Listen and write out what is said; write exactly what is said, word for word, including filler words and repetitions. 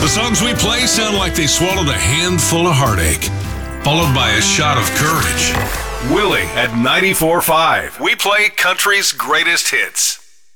The songs we play sound like they swallowed a handful of heartache, followed by a shot of courage. Willie at ninety-four point five. We play country's greatest hits.